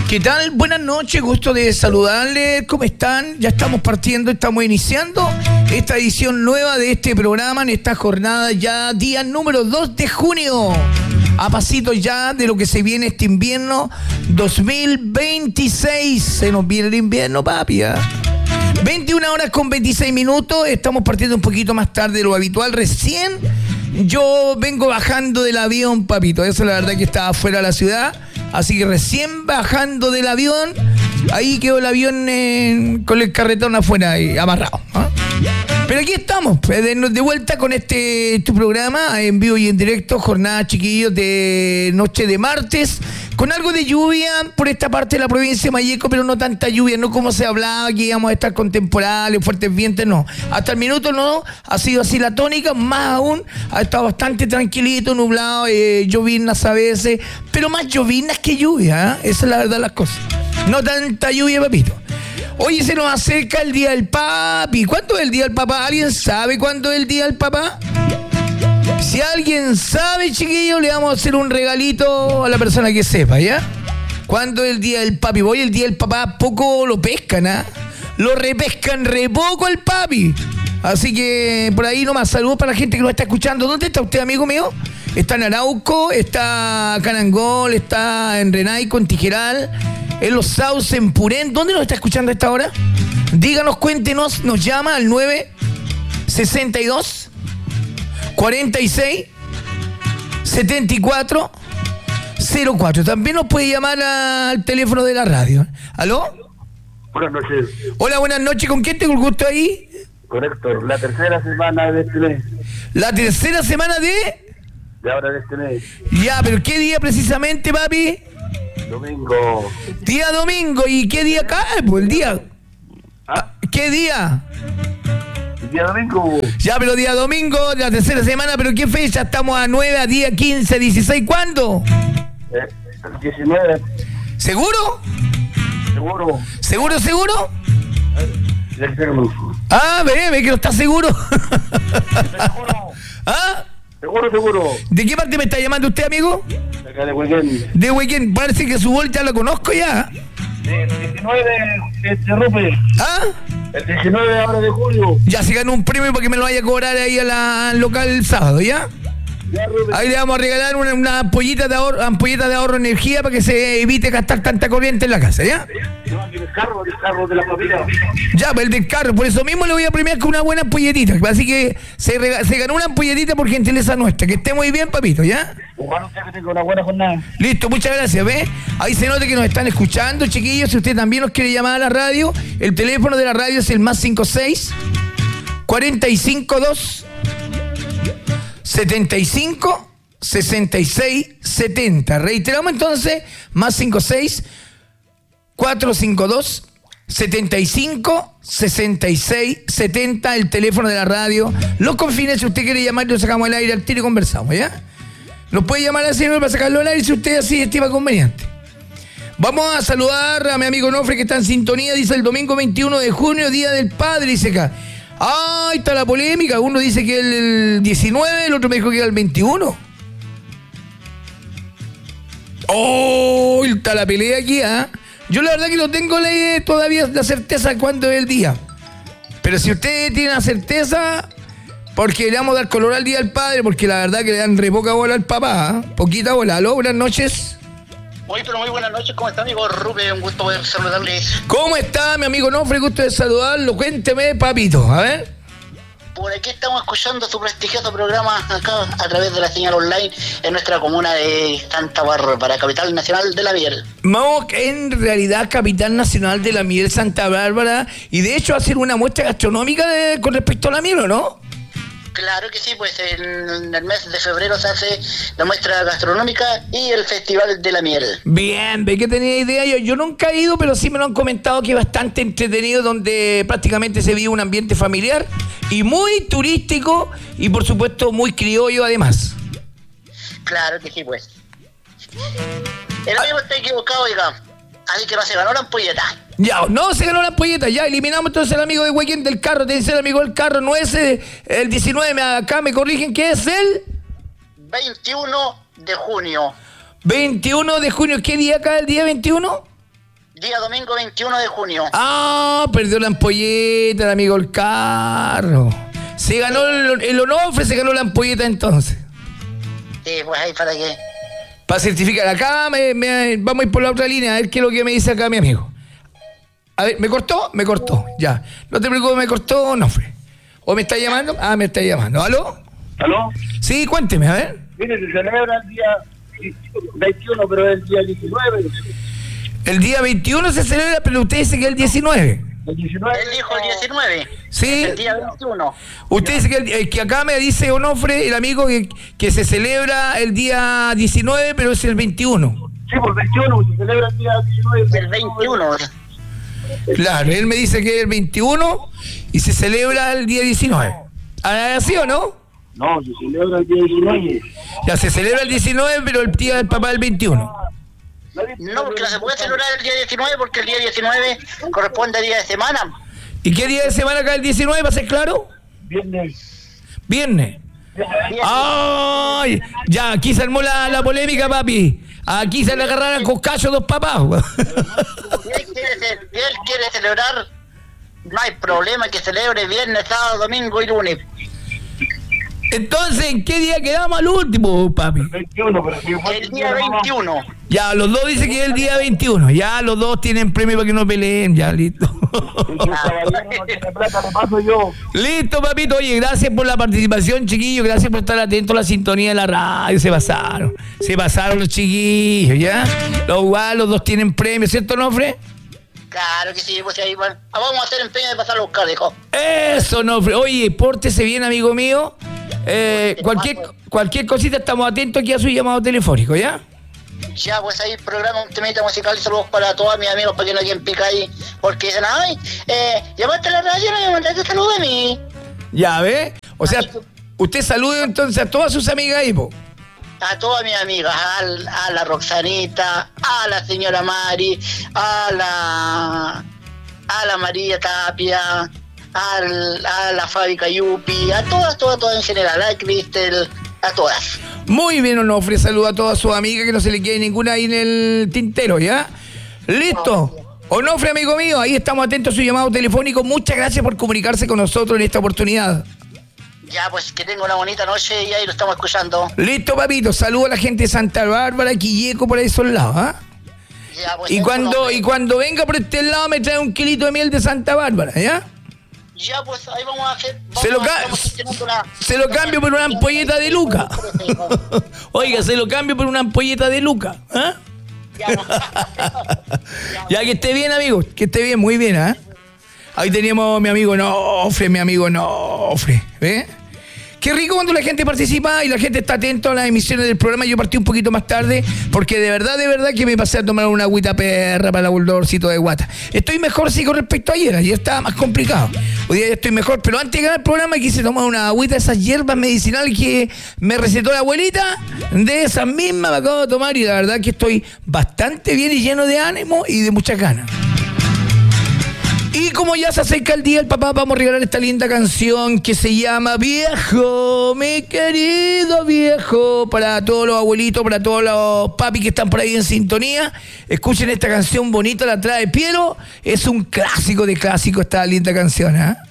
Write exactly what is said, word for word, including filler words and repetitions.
¿Qué tal? Buenas noches, gusto de saludarles. ¿Cómo están? Ya estamos partiendo, estamos iniciando esta edición nueva de este programa en esta jornada ya día número dos de junio. A pasito ya de lo que se viene este invierno dos mil veintiséis. Se nos viene el invierno, papi, ¿eh? veintiuna horas con veintiséis minutos. Estamos partiendo un poquito más tarde de lo habitual. Recién yo vengo bajando del avión, papito. Eso la verdad que estaba fuera de la ciudad. Así que recién bajando del avión, ahí quedó el avión eh, con el carretón afuera y amarrado, ¿eh? Pero aquí estamos, de, de vuelta con este, este programa en vivo y en directo, jornada, chiquillos, de noche de martes, con algo de lluvia por esta parte de la provincia de Malleco, pero no tanta lluvia, no como se hablaba que íbamos a estar con temporales, fuertes vientos, no. Hasta el minuto no, ha sido así la tónica, más aún, ha estado bastante tranquilito, nublado, eh, llovinas a veces, pero más llovinas que lluvia, ¿eh? Esa es la verdad de las cosas. No tanta lluvia, papito. Oye, se nos acerca el Día del Papi. ¿Cuándo es el Día del Papá? ¿Alguien sabe cuándo es el Día del Papá? Si alguien sabe, chiquillo, le vamos a hacer un regalito a la persona que sepa, ¿ya? ¿Cuándo es el Día del Papi? Voy, el Día del Papá poco lo pescan, ¿ah? ¿eh? Lo repescan re poco el papi. Así que por ahí nomás, saludos para la gente que nos está escuchando. ¿Dónde está usted, amigo mío? Está en Arauco, está acá en Angol, está en Renaico, en Tijeral, en Los Sauces, en Purén. ¿Dónde nos está escuchando a esta hora? Díganos, cuéntenos, nos llama al nueve sesenta y dos cuarenta y seis setenta y cuatro cero cuatro. También nos puede llamar al teléfono de la radio. ¿Aló? Buenas noches. Hola, buenas noches. ¿Con quién tengo el gusto ahí? Con Héctor, la tercera semana de este mes. ¿La tercera semana de...? De ahora de este mes. Ya, pero ¿qué día precisamente, papi? Domingo. Día domingo. ¿Y qué día cae? Pues el día... ¿Ah? ¿Qué día? El día domingo. Ya, pero día domingo, la tercera semana, ¿pero qué fecha? Estamos a nueve, a diez, quince, dieciséis, ¿cuándo? Eh, el diecinueve. ¿Seguro? Seguro. ¿Seguro, seguro? Ya tenemos. Ah, ve, ve que no está seguro. Seguro. ¿Ah? Seguro, seguro. ¿De qué parte me está llamando usted, amigo? De acá de Huequén. De Huequén. Parece que su vuelta la conozco ya. El diecinueve se rompe. ¿Ah? El diecinueve ahora de julio. Ya se ganó un premio para que me lo vaya a cobrar ahí a la, al local el sábado, ¿ya? Ya, Rubén. Ahí le vamos a regalar una, una ampollita de ahorro, ampollita de ahorro de energía para que se evite gastar tanta corriente en la casa, ¿ya? No, el carro, el carro de la familia. Ya, pues el del carro, por eso mismo le voy a premiar con una buena ampolletita. Así que se, rega, se ganó una ampolletita por gentileza nuestra. Que esté muy bien, papito, ¿ya? Ojalá usted que tenga una buena jornada. Listo, muchas gracias, ¿ves? Ahí se nota que nos están escuchando, chiquillos. Si usted también nos quiere llamar a la radio, el teléfono de la radio es el más cincuenta y seis cuarenta y cinco dos setenta y cinco sesenta y seis setenta. Reiteramos entonces, más cincuenta y seis cuatrocientos cincuenta y dos setenta y cinco sesenta y seis setenta, el teléfono de la radio. Los confines, si usted quiere llamar, lo sacamos al aire al tiro y conversamos, ¿ya? Nos puede llamar al señor para sacarlo al aire si usted así estima conveniente. Vamos a saludar a mi amigo Nofre que está en sintonía. Dice el domingo veintiuno de junio, Día del Padre, dice acá. Ah, ahí está la polémica. Uno dice que el diecinueve, el otro me dijo que era el veintiuno. Oh, está la pelea aquí, ¿ah? ¿eh? Yo la verdad que no tengo la, todavía la certeza de cuándo es el día. Pero si usted tiene la certeza, porque le vamos a dar color al Día del Padre, porque la verdad que le dan re poca bola al papá, ¿eh? Poquita bola. ¿Aló? Buenas noches. Muy, pero muy buenas noches. ¿Cómo está, amigo Rubén? Un gusto poder saludarles. ¿Cómo está, mi amigo Nofre? Gusto de saludarlo. Cuénteme, papito. A ver. Por aquí estamos escuchando su prestigioso programa acá a través de la señal online en nuestra comuna de Santa Bárbara, capital nacional de la miel. No, en realidad capital nacional de la miel, Santa Bárbara, y de hecho hacer una muestra gastronómica de, con respecto a la miel, ¿o no? Claro que sí, pues en el mes de febrero se hace la muestra gastronómica y el Festival de la Miel. Bien, ve que tenía idea. Yo, yo nunca he ido, pero sí me lo han comentado que es bastante entretenido, donde prácticamente se vive un ambiente familiar y muy turístico y por supuesto muy criollo además. Claro que sí, pues. El amigo está equivocado, oiga. Así que no se ganó la ampolleta. Ya, no se ganó la ampolleta, ya eliminamos entonces el amigo de Huequén del carro. Te dice el amigo del carro, no es el, el diecinueve, acá me corrigen que es el veintiuno de junio. veintiuno de junio, ¿qué día cae el día veintiuno? Día domingo veintiuno de junio. Ah, perdió la ampolleta, el amigo el carro. Se ganó el, el Onofre, se ganó la ampolleta entonces. Sí, pues ahí para qué. Para certificar. Acá me, me, vamos a ir por la otra línea, a ver qué es lo que me dice acá mi amigo. A ver, ¿me cortó? Me cortó, ya. No te preocupes, me cortó Onofre. ¿O me está llamando? Ah, me está llamando. ¿Aló? ¿Aló? Sí, cuénteme, a ver. Mire, se celebra el día veintiuno, pero es el día diecinueve. El día veintiuno se celebra, pero usted dice que es el diecinueve. El diecinueve. Él dijo el diecinueve. Sí. El día veintiuno. Usted dice que, el- que acá me dice Onofre, el amigo, que, que se celebra el día diecinueve, pero es el veintiuno. Sí, por veintiuno, se celebra el día diecinueve. El veintiuno. Claro, él me dice que es el veintiuno y se celebra el día diecinueve. ¿Así o no? No, se celebra el día diecinueve. Ya se celebra el diecinueve, pero el día del papá el veintiuno. No, porque no se puede celebrar el día diecinueve porque el día diecinueve corresponde a día de semana. ¿Y qué día de semana acá el diecinueve, para ser claro? Viernes. Viernes. ¡Ay! Ya, aquí se armó la, la polémica, papi. Aquí se le agarraron con cacho dos papás. Si él quiere, ce- si él quiere celebrar, no hay problema que celebre viernes, sábado, domingo y lunes. Entonces, ¿en qué día quedamos al último, papi? veintiuno, pero si fue El día veintiuno. Ya, los dos dicen que es el día veintiuno. Ya, los dos tienen premio para que no peleen. Ya, listo. Si el caballero no tiene plata, le paso yo. Listo, papito. Oye, gracias por la participación, chiquillos. Gracias por estar atentos a la sintonía de la radio. Se pasaron. Se pasaron los chiquillos, ¿ya? Los igual, los dos tienen premio, ¿cierto, Onofre? Claro que sí, pues ahí bueno. Vamos a hacer empeño de pasar a buscar, dijo. Eso, Onofre. Oye, pórtese bien, amigo mío. Eh, cualquier, cualquier cosita, estamos atentos aquí a su llamado telefónico, ¿ya? Ya, pues ahí programa un temita musical y saludos para todos mis amigos, para que no queden pica ahí, porque dicen, ay, eh, llamaste a la radio y no me mandaste saludos a mí. Ya, ¿ve? O sea, usted salude entonces a todas sus amigas ahí, po. A todas mis amigas, a, a la Roxanita, a la señora Mari, a la a la María Tapia, al, a la Fabi Cayupi, a todas, todas, todas en general, a Cristel, a todas. Muy bien, Onofre, saluda a todas sus amigas, que no se le quede ninguna ahí en el tintero, ¿ya? Listo. Onofre, amigo mío, ahí estamos atentos a su llamado telefónico. Muchas gracias por comunicarse con nosotros en esta oportunidad. Ya, pues que tenga una bonita noche y ahí lo estamos escuchando. Listo, papito. Saludo a la gente de Santa Bárbara, Quilleco, por ahí esos lados, ¿ah? Ya, pues, Y ahí cuando, nos- y cuando venga por este lado me trae un kilito de miel de Santa Bárbara, ¿ya? Ya, pues ahí vamos a hacer. Vamos Se lo, a- ca- estamos gestionando una- se lo cambio por una ampolleta de Luca. Oiga, se lo cambio por una ampolleta de Luca, ¿ah? Ya, que esté bien, amigo. Que esté bien, muy bien, ¿ah? Ahí teníamos a mi amigo Onofre, mi amigo Onofre, ¿ves? Qué rico cuando la gente participa y la gente está atento a las emisiones del programa. Yo partí un poquito más tarde porque de verdad, de verdad que me pasé a tomar una agüita perra para el dolorcito de guata. Estoy mejor sí con respecto a ayer. Ayer estaba más complicado. Hoy día ya estoy mejor, pero antes de llegar al programa quise tomar una agüita de esas hierbas medicinales que me recetó la abuelita. De esas mismas me acabo de tomar y la verdad que estoy bastante bien y lleno de ánimo y de muchas ganas. Y como ya se acerca el día del papá, vamos a regalar esta linda canción que se llama Viejo, mi querido viejo, para todos los abuelitos, para todos los papis que están por ahí en sintonía. Escuchen esta canción bonita, la trae Piero. Es un clásico de clásico esta linda canción, ¿eh?